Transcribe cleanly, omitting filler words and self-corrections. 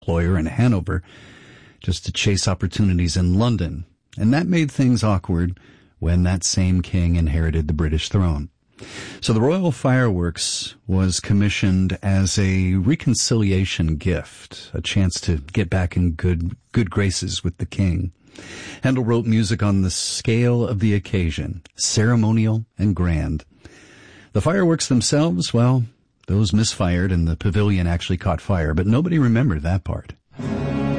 lawyer in Hanover just to chase opportunities in London, and that made things awkward when that same king inherited the British throne. So the royal fireworks was commissioned as a reconciliation gift, a chance to get back in good graces with the king. Handel wrote music on the scale of the occasion, ceremonial and grand. The fireworks themselves, well, those misfired and the pavilion actually caught fire, but nobody remembered that part.